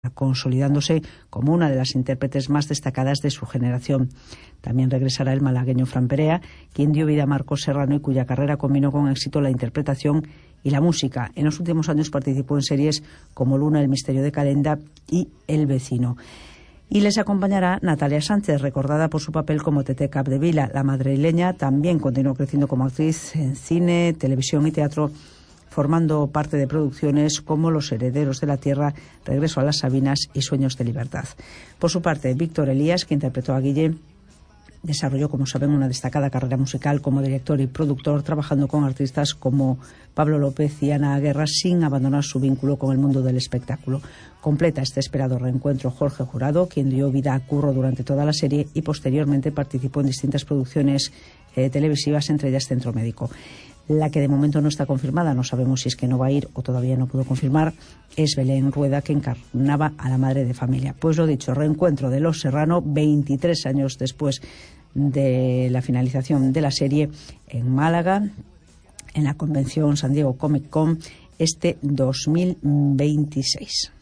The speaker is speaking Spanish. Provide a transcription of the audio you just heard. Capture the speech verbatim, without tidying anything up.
consolidándose como una de las intérpretes más destacadas de su generación. También regresará el malagueño Fran Perea, quien dio vida a Marcos Serrano y cuya carrera combinó con éxito la interpretación y la música. En los últimos años participó en series como Luna, El misterio de Calenda y El vecino. Y les acompañará Natalia Sánchez, recordada por su papel como Tete Capdevila. La madrileña también continuó creciendo como actriz en cine, televisión y teatro, formando parte de producciones como Los herederos de la tierra, Regreso a las Sabinas y Sueños de libertad. Por su parte, Víctor Elías, que interpretó a Guille, desarrolló, como saben, una destacada carrera musical como director y productor, trabajando con artistas como Pablo López y Ana Guerra, sin abandonar su vínculo con el mundo del espectáculo. Completa este esperado reencuentro Jorge Jurado, quien dio vida a Curro durante toda la serie y posteriormente participó en distintas producciones eh, televisivas, entre ellas Centro Médico. La que de momento no está confirmada, no sabemos si es que no va a ir o todavía no pudo confirmar, es Belén Rueda, que encarnaba a la madre de familia. Pues lo dicho, reencuentro de Los Serrano, veintitrés años después de la finalización de la serie, en Málaga, en la convención San Diego Comic Con, este dos mil veintiséis.